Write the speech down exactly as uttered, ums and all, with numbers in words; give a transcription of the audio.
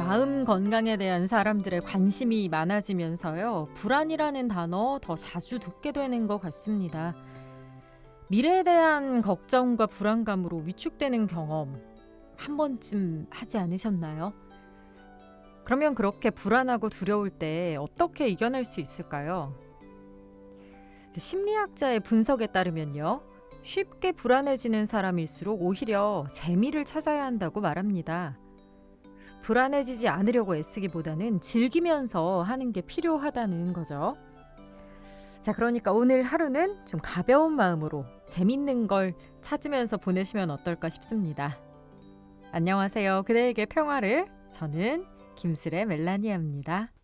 마음 건강에 대한 사람들의 관심이 많아지면서요. 불안이라는 단어 더 자주 듣게 되는 것 같습니다. 미래에 대한 걱정과 불안감으로 위축되는 경험 한 번쯤 하지 않으셨나요? 그러면 그렇게 불안하고 두려울 때 어떻게 이겨낼 수 있을까요? 심리학자의 분석에 따르면요. 쉽게 불안해지는 사람일수록 오히려 재미를 찾아야 한다고 말합니다. 불안해지지 않으려고 애쓰기보다는 즐기면서 하는 게 필요하다는 거죠. 자, 그러니까 오늘 하루는 좀 가벼운 마음으로 재밌는 걸 찾으면서 보내시면 어떨까 싶습니다. 안녕하세요. 그대에게 평화를. 저는 김슬의 멜라니아입니다.